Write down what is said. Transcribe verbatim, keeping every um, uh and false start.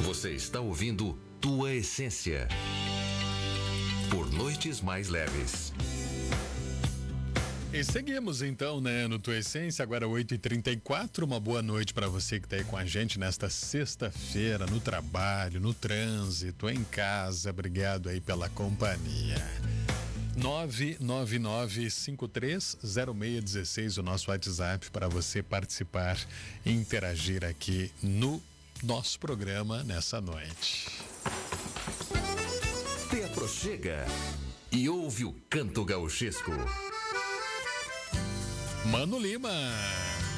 Você está ouvindo Tua Essência. Por Noites Mais Leves. E seguimos então, né, no Tua Essência, agora oito e trinta e quatro. Uma boa noite para você que tá aí com a gente nesta sexta-feira, no trabalho, no trânsito, em casa. Obrigado aí pela companhia. nove nove nove cinco três zero seis um seis, o nosso WhatsApp para você participar e interagir aqui no nosso programa nessa noite. Te aproxega e ouve o canto gauchesco. Mano Lima.